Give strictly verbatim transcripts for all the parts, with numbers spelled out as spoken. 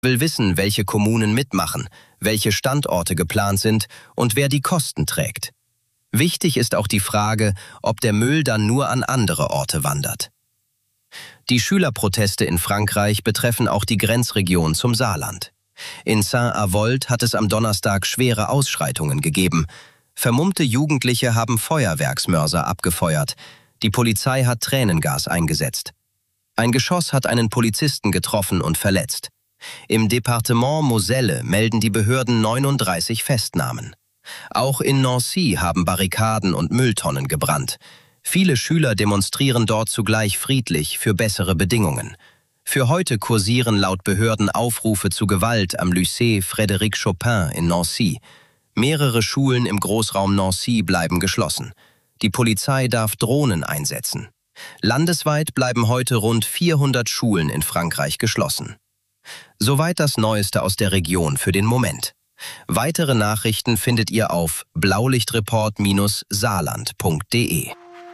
will wissen, welche Kommunen mitmachen, welche Standorte geplant sind und wer die Kosten trägt. Wichtig ist auch die Frage, ob der Müll dann nur an andere Orte wandert. Die Schülerproteste in Frankreich betreffen auch die Grenzregion zum Saarland. In Saint-Avold hat es am Donnerstag schwere Ausschreitungen gegeben. Vermummte Jugendliche haben Feuerwerksmörser abgefeuert. Die Polizei hat Tränengas eingesetzt. Ein Geschoss hat einen Polizisten getroffen und verletzt. Im Departement Moselle melden die Behörden neununddreißig Festnahmen. Auch in Nancy haben Barrikaden und Mülltonnen gebrannt. Viele Schüler demonstrieren dort zugleich friedlich für bessere Bedingungen. Für heute kursieren laut Behörden Aufrufe zu Gewalt am Lycée Frédéric Chopin in Nancy. Mehrere Schulen im Großraum Nancy bleiben geschlossen. Die Polizei darf Drohnen einsetzen. Landesweit bleiben heute rund vierhundert Schulen in Frankreich geschlossen. Soweit das Neueste aus der Region für den Moment. Weitere Nachrichten findet ihr auf blaulichtreport Bindestrich saarland Punkt de.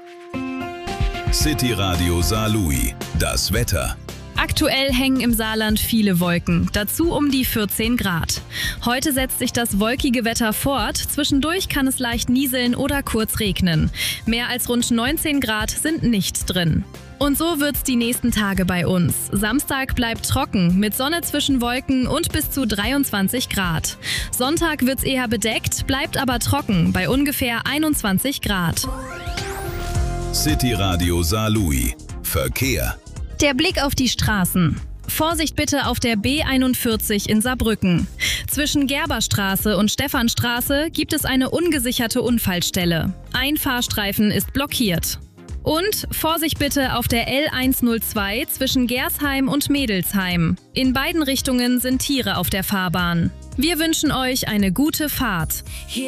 City Radio Saarlouis, das Wetter. Aktuell hängen im Saarland viele Wolken, dazu um die vierzehn Grad. Heute setzt sich das wolkige Wetter fort, zwischendurch kann es leicht nieseln oder kurz regnen. Mehr als rund neunzehn Grad sind nicht drin. Und so wird's die nächsten Tage bei uns. Samstag bleibt trocken, mit Sonne zwischen Wolken und bis zu dreiundzwanzig Grad. Sonntag wird's eher bedeckt, bleibt aber trocken, bei ungefähr einundzwanzig Grad. City Radio Saarlouis, Verkehr. Der Blick auf die Straßen. Vorsicht bitte auf der B einundvierzig in Saarbrücken. Zwischen Gerberstraße und Stephanstraße gibt es eine ungesicherte Unfallstelle. Ein Fahrstreifen ist blockiert. Und Vorsicht bitte auf der L hundertzwei zwischen Gersheim und Mädelsheim. In beiden Richtungen sind Tiere auf der Fahrbahn. Wir wünschen euch eine gute Fahrt.